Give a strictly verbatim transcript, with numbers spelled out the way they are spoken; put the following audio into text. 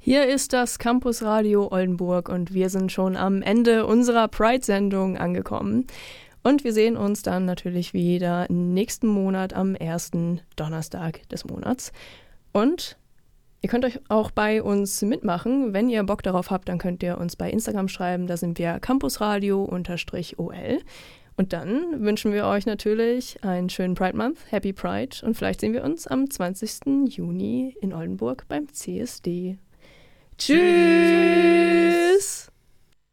Hier ist das Campus Radio Oldenburg und wir sind schon am Ende unserer Pride-Sendung angekommen. Und wir sehen uns dann natürlich wieder nächsten Monat am ersten Donnerstag des Monats. Und ihr könnt euch auch bei uns mitmachen. Wenn ihr Bock darauf habt, dann könnt ihr uns bei Instagram schreiben. Da sind wir campusradio-ol. Und dann wünschen wir euch natürlich einen schönen Pride Month, Happy Pride. Und vielleicht sehen wir uns am zwanzigsten Juni in Oldenburg beim C S D. Tschüss!